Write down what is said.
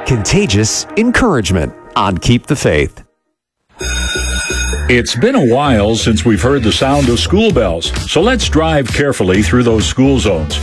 Contagious encouragement on Keep the Faith. It's been a while since we've heard the sound of school bells, so let's drive carefully through those school zones.